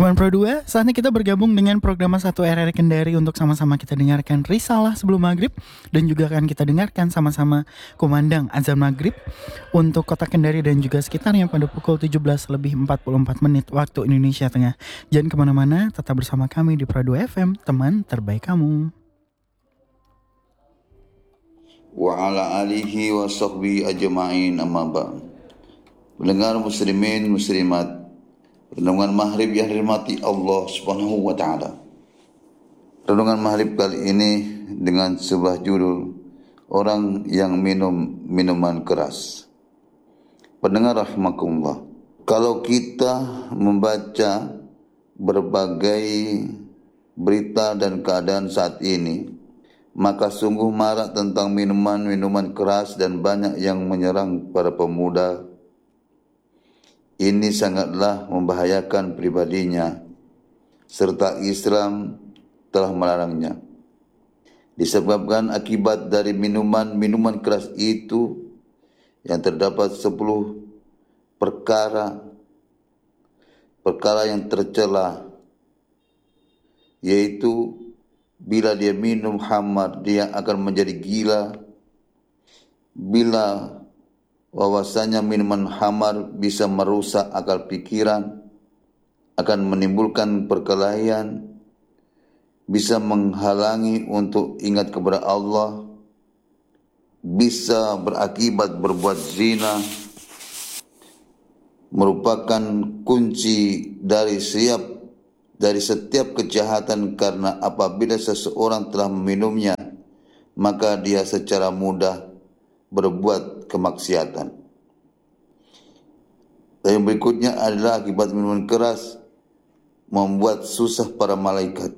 Sobat Pro 2, saatnya kita bergabung dengan program 1 RRI Kendari untuk sama-sama kita dengarkan risalah sebelum maghrib. Dan juga akan kita dengarkan sama-sama kumandang azan maghrib untuk kota Kendari dan juga sekitarnya pada pukul 17:44 waktu Indonesia Tengah. Jangan kemana-mana, tetap bersama kami di Pro 2 FM, teman terbaik kamu. Wa ala alihi wa sahbihi ajma'in amma ba'd. Pendengar muslimin muslimat, renungan maghrib yang dirahmati Allah Subhanahu wa taala. Renungan maghrib kali ini dengan sebuah judul orang yang minum minuman keras. Pendengar rahimakumullah, kalau kita membaca berbagai berita dan keadaan saat ini, maka sungguh marak tentang minuman-minuman keras dan banyak yang menyerang para pemuda. Ini sangatlah membahayakan pribadinya, serta Islam telah melarangnya. Disebabkan akibat dari minuman-minuman keras itu yang terdapat 10 perkara yang tercela, yaitu bila dia minum khamar dia akan menjadi gila. Bila bahwasanya minuman khamar bisa merusak akal pikiran, akan menimbulkan perkelahian, bisa menghalangi untuk ingat kepada Allah, bisa berakibat berbuat zina, merupakan kunci dari setiap kejahatan, karena apabila seseorang telah meminumnya, maka dia secara mudah berbuat kemaksiatan. Dan yang berikutnya adalah akibat minuman keras membuat susah para malaikat.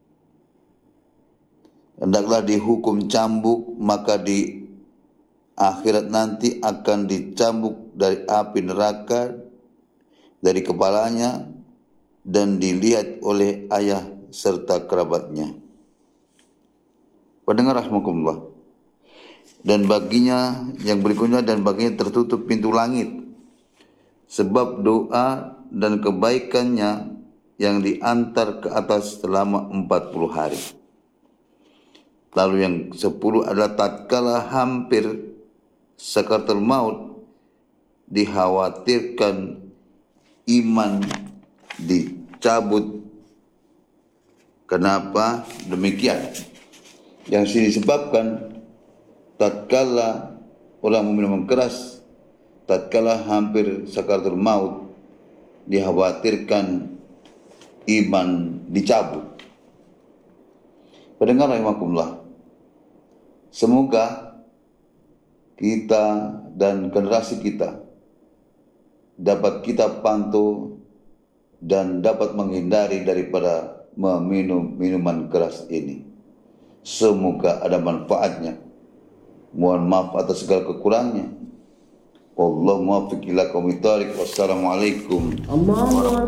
Hendaklah dihukum cambuk, maka di akhirat nanti akan dicambuk dari api neraka dari kepalanya dan dilihat oleh ayah serta kerabatnya. Pendengar rahimakumullah, dan baginya yang berikutnya, dan baginya tertutup pintu langit sebab doa dan kebaikannya yang diantar ke atas selama 40 hari. Lalu yang 10 adalah tatkala hampir sakaratul maut, dikhawatirkan iman dicabut. Kenapa demikian? Yang disebabkan tatkala orang meminum keras, tatkala hampir sakaratul maut, dikhawatirkan iman dicabut. Pendengar rahimakumullah, semoga kita dan generasi kita dapat kita pantau dan dapat menghindari daripada meminum minuman keras ini. Semoga ada manfaatnya. Mohon maaf atas segala kekurangannya. Wallahu muwaffiq ila aqwamit thoriq. Wassalamualaikum.